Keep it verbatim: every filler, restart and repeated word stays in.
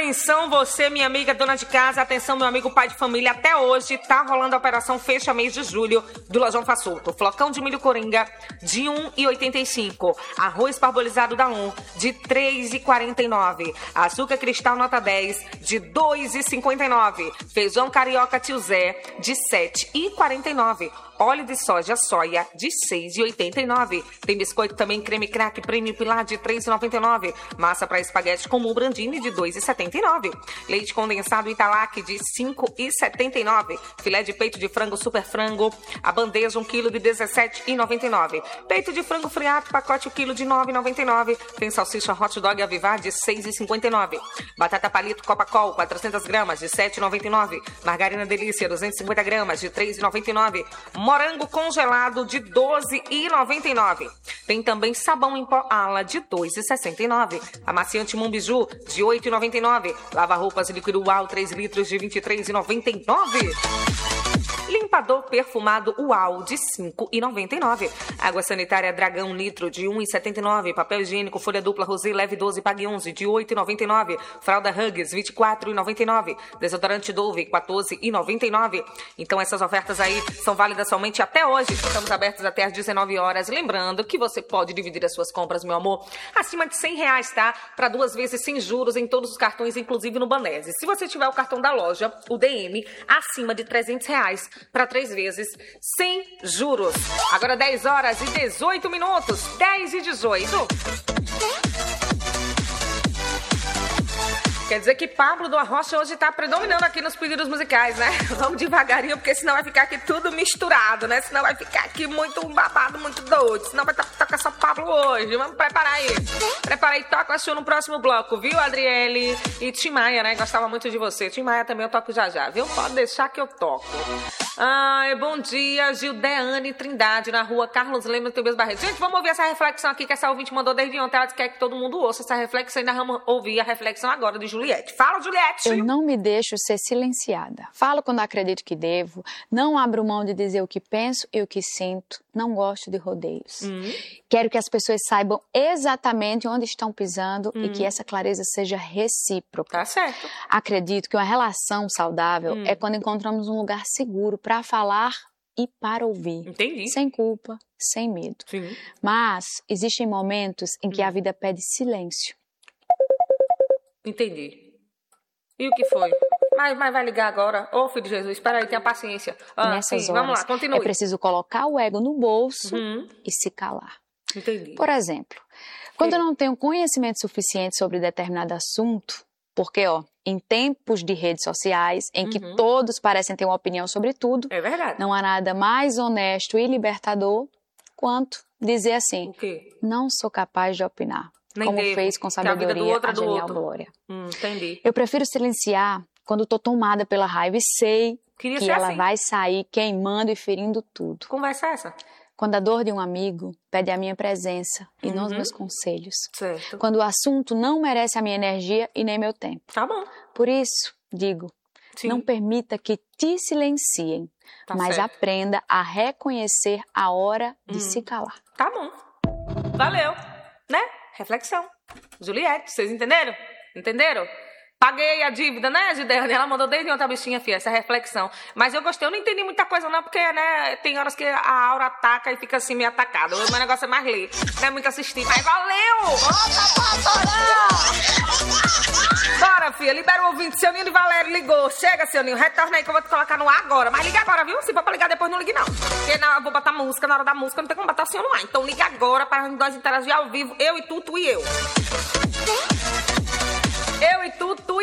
Atenção você, minha amiga dona de casa, atenção meu amigo pai de família, até hoje tá rolando a operação fecha mês de julho do Lojão Façulto. Flocão de milho coringa de um real e oitenta e cinco centavos, arroz parbolizado da um de três reais e quarenta e nove centavos, açúcar cristal nota dez de dois reais e cinquenta e nove centavos, feijão carioca tio Zé de sete reais e quarenta e nove centavos, óleo de soja soia de seis reais e oitenta e nove centavos. Tem biscoito também creme crack premium pilar de três reais e noventa e nove centavos. Massa para espaguete comum Brandini de dois reais e setenta e nove centavos. Leite condensado Italac de cinco reais e setenta e nove centavos. Filé de peito de frango super frango, a bandeja um quilo de dezessete reais e noventa e nove centavos. Peito de frango friato, pacote um quilo de nove reais e noventa e nove centavos. Tem salsicha hot dog Avivar de seis reais e cinquenta e nove centavos. Batata palito Copacol quatrocentas gramas de sete reais e noventa e nove centavos. Margarina Delícia duzentas e cinquenta gramas de três reais e noventa e nove centavos. Morango congelado de doze reais e noventa e nove centavos. Tem também sabão em pó ala de dois reais e sessenta e nove centavos. Amaciante Mumbiju de oito reais e noventa e nove centavos. Lava-roupas líquido Uau três litros de vinte e três reais e noventa e nove centavos. Limpador perfumado Uau de cinco reais e noventa e nove centavos. Água sanitária Dragão litro de um real e setenta e nove centavos. Papel higiênico folha dupla Rosé leve doze pague onze de oito reais e noventa e nove centavos. Fralda Huggies vinte e quatro reais e noventa e nove centavos. Desodorante Dove quatorze reais e noventa e nove centavos. Então essas ofertas aí são válidas somente até hoje. Estamos abertos até às dezenove horas. Lembrando que você pode dividir as suas compras, meu amor, acima de cem reais, tá? Para duas vezes sem juros em todos os cartões, inclusive no Banese. Se você tiver o cartão da loja, o D M, acima de trezentos reais para três vezes sem juros. Agora dez horas e dezoito minutos. dez e dezoito. Quer dizer que Pablo do Arrocha hoje tá predominando aqui nos pedidos musicais, né? Vamos devagarinho, porque senão vai ficar aqui tudo misturado, né? Senão vai ficar aqui muito babado, muito doido. Senão vai tocar só Pablo hoje. Vamos preparar aí. Prepara aí, toca a show no próximo bloco, viu, Adriele? E Tim Maia, né? Gostava muito de você. Tim Maia também eu toco já já, viu? Pode deixar que eu toco. Ai, bom dia, Gildeane Trindade, na rua Carlos Lemos, Teus Barretos. Gente, vamos ouvir essa reflexão aqui que essa ouvinte mandou desde ontem. Ela quer que todo mundo ouça essa reflexão. Ainda vamos ouvir a reflexão agora de Juliette. Fala, Juliette! Eu não me deixo ser silenciada. Falo quando acredito que devo. Não abro mão de dizer o que penso e o que sinto. Não gosto de rodeios. Hum. Quero que as pessoas saibam exatamente onde estão pisando hum. e que essa clareza seja recíproca. Tá certo. Acredito que uma relação saudável hum. é quando encontramos um lugar seguro para falar e para ouvir. Entendi. Sem culpa, sem medo. Sim. Mas existem momentos em que hum. a vida pede silêncio. Entendi. E o que foi? Mas, mas vai ligar agora? Ô, filho de Jesus, espera aí, tenha paciência. Ah, Nessas sim, horas, vamos lá, continue. É preciso colocar o ego no bolso uhum. e se calar. Entendi. Por exemplo, quando sim. eu não tenho conhecimento suficiente sobre determinado assunto, porque, ó, em tempos de redes sociais, em uhum. que todos parecem ter uma opinião sobre tudo, é verdade. Não há nada mais honesto e libertador quanto dizer assim, o quê? Não sou capaz de opinar. Nem como devo, fez com sabedoria a, a genial outro. Glória. Hum, entendi. Eu prefiro silenciar quando estou tomada pela raiva e sei Queria que ela assim. vai sair queimando e ferindo tudo. Conversa essa? Quando a dor de um amigo pede a minha presença e uhum. não os meus conselhos. Certo. Quando o assunto não merece a minha energia e nem meu tempo. Tá bom. Por isso, digo, Sim. não permita que te silenciem, tá mas certo. Aprenda a reconhecer a hora de hum. se calar. Tá bom. Valeu. Né? Reflexão. Juliette, vocês entenderam? Entenderam? Paguei a dívida, né, Gideane? Ela mandou desde ontem a bichinha, filha, essa reflexão. Mas eu gostei, eu não entendi muita coisa não, porque, né, tem horas que a aura ataca e fica assim meio atacada. O meu negócio é mais ler, não é muito assistir. Mas valeu! Bora, filha, libera o ouvinte. Seu Ninho de Valério ligou. Chega, seu Ninho, retorna aí que eu vou te colocar no ar agora. Mas liga agora, viu? Se for pra ligar depois, não ligue não. Porque na, eu vou botar música, na hora da música não tem como botar o senhor no ar. Então liga agora pra nós interagir ao vivo, eu e tu, tu e eu. Eu e tu, tu